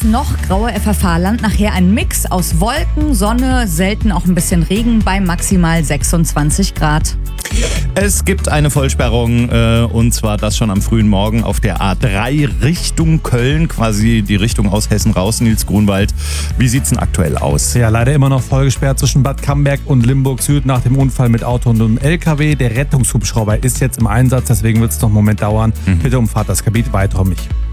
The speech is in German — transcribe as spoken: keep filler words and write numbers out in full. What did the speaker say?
noch graue F F H-Land. Nachher ein Mix aus Wolken, Sonne, selten auch ein bisschen Regen bei maximal sechsundzwanzig Grad. Es gibt eine Vollsperrung äh, und zwar das schon am frühen Morgen auf der A drei Richtung Köln, quasi die Richtung aus Hessen raus, Nils Grunwald. Wie sieht's denn aktuell aus? Ja, leider immer noch voll gesperrt zwischen Bad Camberg und Limburg Süd nach dem Unfall mit Auto und einem L K W. Der Rettungshubschrauber ist jetzt im Einsatz, deswegen wird es noch einen Moment dauern. Mhm. Bitte umfahrt das Gebiet weiter um mich.